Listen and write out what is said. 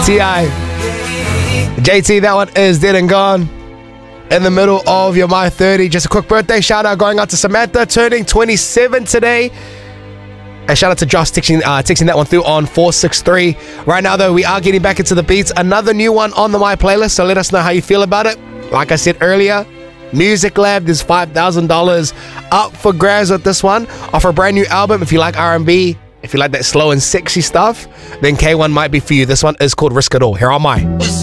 T.I. JT, that one is Dead and Gone. In the middle of your My 30. Just a quick birthday shout out going out to Samantha, turning 27 today. And shout out to Josh texting that one through on 463. Right now, though, we are getting back into the beats. Another new one on the My playlist, so let us know how you feel about it. Like I said earlier, Music Lab, there's $5,000 up for grabs with this one. Off a brand new album. If you like R&B, if you like that slow and sexy stuff, then K1 might be for you. This one is called Risk It All. Here on My.